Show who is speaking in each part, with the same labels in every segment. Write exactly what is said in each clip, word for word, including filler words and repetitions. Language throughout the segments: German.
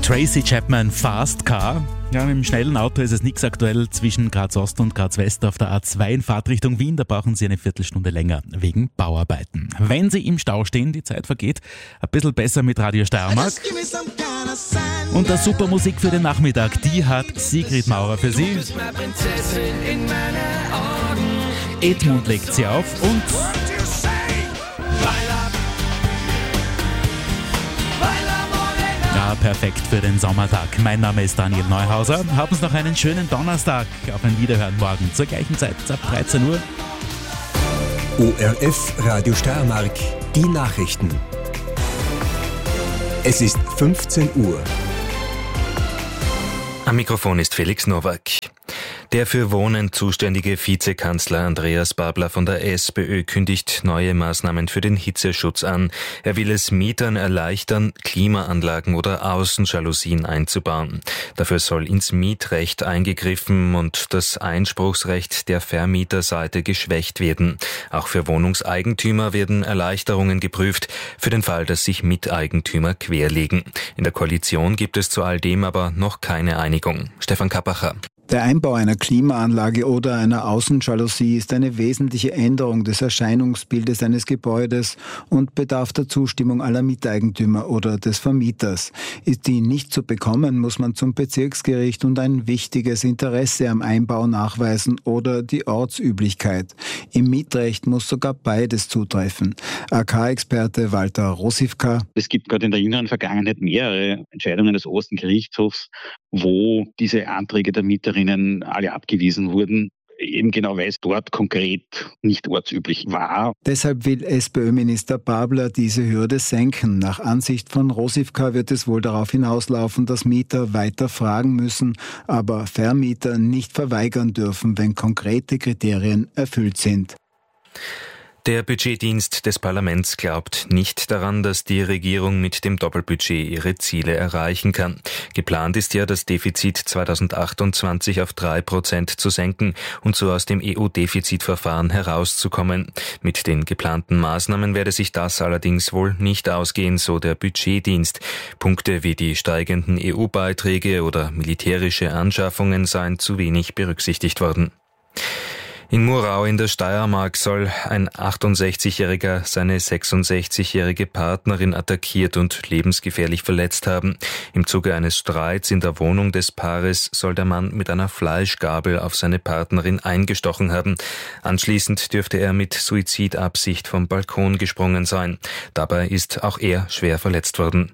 Speaker 1: Tracy Chapman, Fast Car. Ja, mit dem schnellen Auto ist es nichts aktuell zwischen Graz Ost und Graz West auf der A zwei in Fahrtrichtung Wien. Da brauchen Sie eine Viertelstunde länger wegen Bauarbeiten. Wenn Sie im Stau stehen, die Zeit vergeht, ein bisschen besser mit Radio Steiermark. Und der super Musik für den Nachmittag, die hat Sigrid Maurer für Sie. Edmund legt sie auf und ja, perfekt für den Sommertag. Mein Name ist Daniel Neuhauser. Haben Sie noch einen schönen Donnerstag. Auf ein Wiederhören morgen zur gleichen Zeit ab dreizehn Uhr.
Speaker 2: O R F Radio Steiermark, die Nachrichten. Es ist fünfzehn Uhr.
Speaker 3: Am Mikrofon ist Felix Nowak. Der für Wohnen zuständige Vizekanzler Andreas Babler von der SPÖ kündigt neue Maßnahmen für den Hitzeschutz an. Er will es Mietern erleichtern, Klimaanlagen oder Außenjalousien einzubauen. Dafür soll ins Mietrecht eingegriffen und das Einspruchsrecht der Vermieterseite geschwächt werden. Auch für Wohnungseigentümer werden Erleichterungen geprüft, für den Fall, dass sich Miteigentümer querlegen. In der Koalition gibt es zu all dem aber noch keine Einigung. Stefan Kappacher.
Speaker 4: Der Einbau einer Klimaanlage oder einer Außenjalousie ist eine wesentliche Änderung des Erscheinungsbildes eines Gebäudes und bedarf der Zustimmung aller Miteigentümer oder des Vermieters. Ist die nicht zu bekommen, muss man zum Bezirksgericht und ein wichtiges Interesse am Einbau nachweisen oder die Ortsüblichkeit. Im Mietrecht muss sogar beides zutreffen. A K-Experte Walter Rosivka.
Speaker 5: Es gibt gerade in der jüngeren Vergangenheit mehrere Entscheidungen des Obersten Gerichtshofs, wo diese Anträge der Mieterinnen alle abgewiesen wurden, eben genau weil es dort konkret nicht ortsüblich war.
Speaker 4: Deshalb will SPÖ-Minister Babler diese Hürde senken. Nach Ansicht von Rosivka wird es wohl darauf hinauslaufen, dass Mieter weiter fragen müssen, aber Vermieter nicht verweigern dürfen, wenn konkrete Kriterien erfüllt sind.
Speaker 3: Der Budgetdienst des Parlaments glaubt nicht daran, dass die Regierung mit dem Doppelbudget ihre Ziele erreichen kann. Geplant ist ja, das Defizit zweitausendachtundzwanzig auf drei Prozent zu senken und so aus dem E U-Defizitverfahren herauszukommen. Mit den geplanten Maßnahmen werde sich das allerdings wohl nicht ausgehen, so der Budgetdienst. Punkte wie die steigenden E U-Beiträge oder militärische Anschaffungen seien zu wenig berücksichtigt worden. In Murau in der Steiermark soll ein achtundsechzigjähriger seine sechsundsechzigjährige Partnerin attackiert und lebensgefährlich verletzt haben. Im Zuge eines Streits in der Wohnung des Paares soll der Mann mit einer Fleischgabel auf seine Partnerin eingestochen haben. Anschließend dürfte er mit Suizidabsicht vom Balkon gesprungen sein. Dabei ist auch er schwer verletzt worden.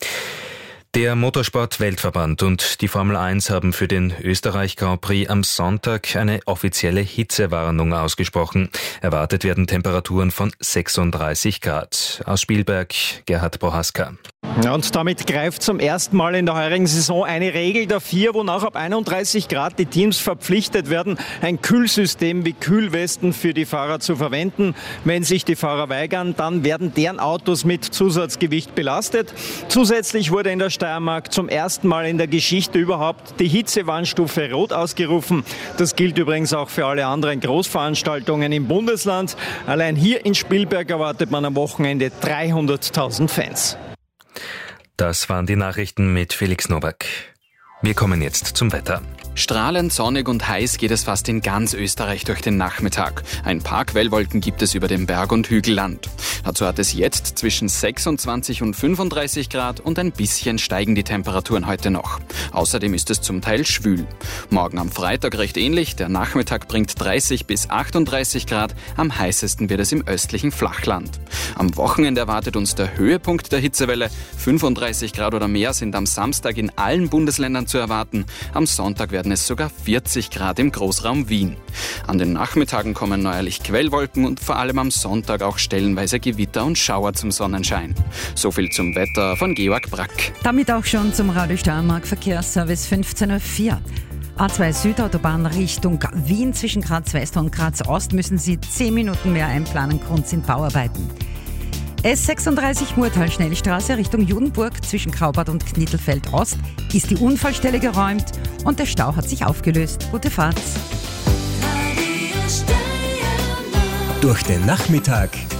Speaker 3: Der Motorsport-Weltverband und die Formel eins haben für den Österreich-Grand Prix am Sonntag eine offizielle Hitzewarnung ausgesprochen. Erwartet werden Temperaturen von sechsunddreißig Grad. Aus Spielberg, Gerhard Bohaska.
Speaker 6: Ja, und damit greift zum ersten Mal in der heurigen Saison eine Regel der vier, wonach ab einunddreißig Grad die Teams verpflichtet werden, ein Kühlsystem wie Kühlwesten für die Fahrer zu verwenden. Wenn sich die Fahrer weigern, dann werden deren Autos mit Zusatzgewicht belastet. Zusätzlich wurde in der Steiermark zum ersten Mal in der Geschichte überhaupt die Hitzewarnstufe Rot ausgerufen. Das gilt übrigens auch für alle anderen Großveranstaltungen im Bundesland. Allein hier in Spielberg erwartet man am Wochenende dreihunderttausend Fans.
Speaker 3: Das waren die Nachrichten mit Felix Nowak. Wir kommen jetzt zum Wetter.
Speaker 7: Strahlend, sonnig und heiß geht es fast in ganz Österreich durch den Nachmittag. Ein paar Quellwolken gibt es über dem Berg- und Hügelland. Dazu hat es jetzt zwischen sechsundzwanzig und fünfunddreißig Grad und ein bisschen steigen die Temperaturen heute noch. Außerdem ist es zum Teil schwül. Morgen am Freitag recht ähnlich. Der Nachmittag bringt dreißig bis achtunddreißig Grad. Am heißesten wird es im östlichen Flachland. Am Wochenende erwartet uns der Höhepunkt der Hitzewelle. fünfunddreißig Grad oder mehr sind am Samstag in allen Bundesländern zu erwarten. Am Sonntag werden es sogar vierzig Grad im Großraum Wien. An den Nachmittagen kommen neuerlich Quellwolken und vor allem am Sonntag auch stellenweise Gewitter und Schauer zum Sonnenschein. So viel zum Wetter von Georg Brack.
Speaker 8: Damit auch schon zum Radio Steiermark Verkehrsservice fünfzehn Uhr vier. A zwei Südautobahn Richtung Wien zwischen Graz West und Graz Ost müssen Sie zehn Minuten mehr einplanen. Grund sind Bauarbeiten. S sechsunddreißig Murtal-Schnellstraße Richtung Judenburg zwischen Graubart und Knittelfeld Ost ist die Unfallstelle geräumt und der Stau hat sich aufgelöst. Gute Fahrt.
Speaker 2: Durch den Nachmittag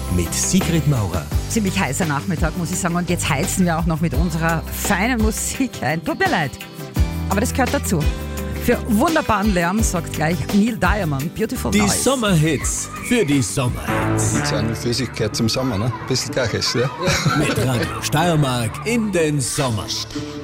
Speaker 2: mit Sigrid Maurer.
Speaker 8: Ziemlich heißer Nachmittag, muss ich sagen. Und jetzt heizen wir auch noch mit unserer feinen Musik ein. Tut mir leid, aber das gehört dazu. Für wunderbaren Lärm sagt gleich Neil Diamond, Beautiful
Speaker 2: Die
Speaker 8: Noise.
Speaker 2: Sommerhits für die Sommerhits.
Speaker 9: Die Hits an und für sich gehört zum Sommer, ne? Bisschen Kachis, ja?
Speaker 2: Mit Radio Steiermark in den Sommer.